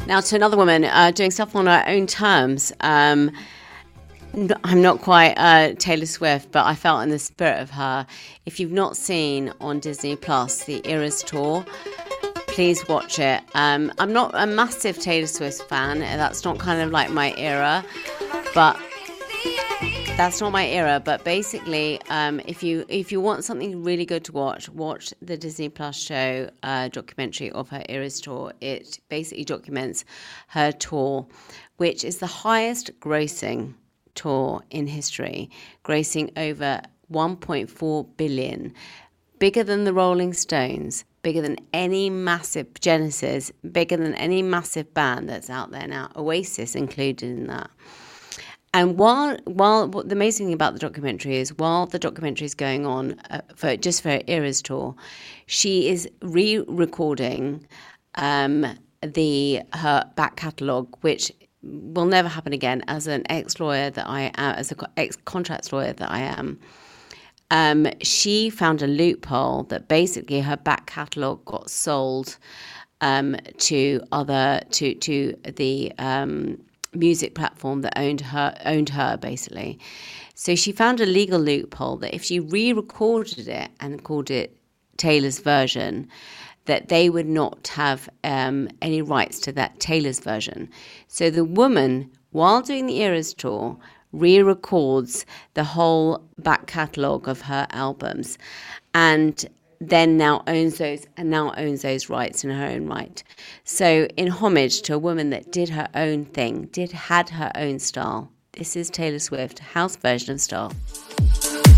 Now to another woman doing stuff on her own terms. I'm not quite Taylor Swift, but I felt in the spirit of her. If you've not seen on Disney Plus the Eras Tour, please watch it. I'm not a massive Taylor Swift fan. That's not kind of like my era, but basically, if you want something really good to watch the Disney Plus show documentary of her Eras Tour. It basically documents her tour, which is the highest grossing tour in history, grossing over 1.4 billion, bigger than the Rolling Stones, bigger than any massive Genesis, bigger than any massive band that's out there now, Oasis included in that. And while the amazing thing about the documentary is, while the documentary is going on for Eras Tour, she is re-recording her back catalogue, which will never happen again. As an ex-lawyer that I am, as an ex-contracts lawyer that I am, she found a loophole that basically her back catalogue got sold to the music platform that owned her basically. So she found a legal loophole that if she re-recorded it and called it Taylor's version, that they would not have any rights to that Taylor's version. So the woman, while doing the Eras Tour, re-records the whole back catalogue of her albums, and then now owns those rights in her own right. So in homage to a woman that did her own thing, had her own style, this is Taylor Swift, house version of Style.